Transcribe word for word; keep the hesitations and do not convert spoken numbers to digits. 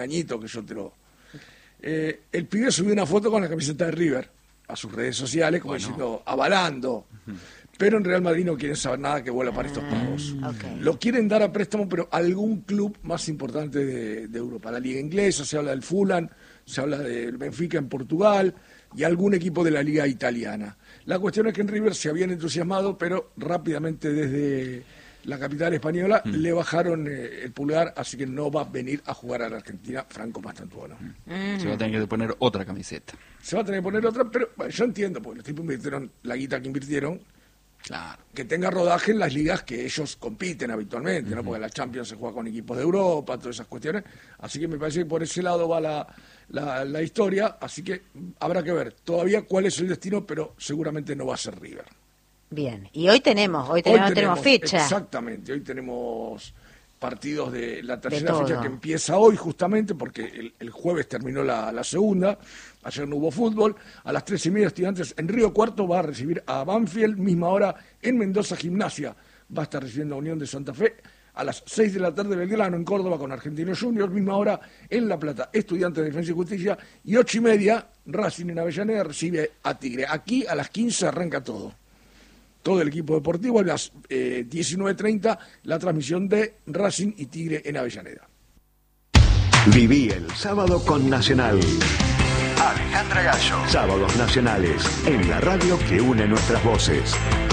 añito que yo te lo... Eh, el pibe subió una foto con la camiseta de River a sus redes sociales, como bueno. diciendo, avalando. Uh-huh. Pero en Real Madrid no quieren saber nada que vuela para estos pagos. Okay. Lo quieren dar a préstamo, pero a algún club más importante de, de Europa. La Liga Inglesa, se habla del Fulham, se habla del Benfica en Portugal y algún equipo de la Liga Italiana. La cuestión es que en River se habían entusiasmado, pero rápidamente desde la capital española mm. le bajaron eh, el pulgar, así que no va a venir a jugar a la Argentina Franco Mastantuono. Mm. Se va a tener que poner otra camiseta. Se va a tener que poner otra, pero bueno, yo entiendo, porque los tipos invirtieron la guita que invirtieron. Claro. Que tenga rodaje en las ligas que ellos compiten habitualmente, uh-huh. ¿no? Porque la Champions se juega con equipos de Europa, todas esas cuestiones. Así que me parece que por ese lado va la, la, la historia. Así que habrá que ver todavía cuál es el destino, pero seguramente no va a ser River. Bien, y hoy tenemos, hoy tenemos, hoy tenemos, tenemos fecha. Exactamente, hoy tenemos partidos de la tercera de fecha que empieza hoy justamente, porque el, el jueves terminó la, la segunda. Ayer no hubo fútbol. A las tres y media, Estudiantes en Río Cuarto va a recibir a Banfield. Misma hora en Mendoza, Gimnasia va a estar recibiendo a Unión de Santa Fe. A las seis de la tarde, Belgrano en Córdoba con Argentinos Juniors. Misma hora en La Plata, Estudiantes de Defensa y Justicia. Y ocho y media, Racing en Avellaneda recibe a Tigre. Aquí a las quince arranca todo. Todo el equipo deportivo. A las eh, diecinueve treinta, la transmisión de Racing y Tigre en Avellaneda. Viví el sábado con Nacional. Alejandra Gallo. Sábados nacionales en la radio que une nuestras voces.